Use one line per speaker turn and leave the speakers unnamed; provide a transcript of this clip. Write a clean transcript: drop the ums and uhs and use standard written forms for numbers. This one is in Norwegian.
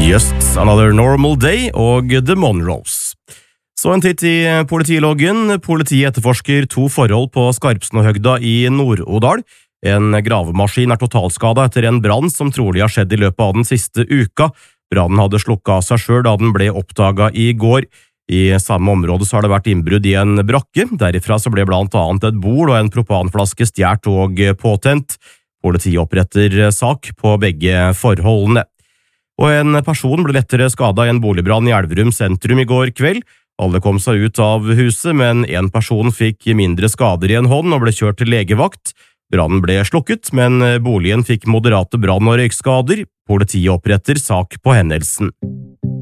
Just Another Normal Day og The Monroes. Så en titt i politiloggen. Politiet etterforsker 2 forhold på Skarpsnåhøgda i Nord-Odal. En gravemaskin totalskadet etter en brann som trolig har skjedd i løpet av den siste uka. Brannen hadde slukket av seg selv da den ble oppdaget i går. I samme område så har det vært innbrudd i en brakke. Derifra så ble blant annet et bord og en propanflaske stjert og påtent. Politiet oppretter sak på begge forholdene. Og en person ble lettere skadet i en boligbrann i Elverum sentrum i går kveld. Alle kom seg ut av huset, men en person fikk mindre skader i en hånd og ble kjørt til legevakt. Brannen ble slukket, men boligen fikk moderate brann- og røykskader. Politiet oppretter sak på hendelsen.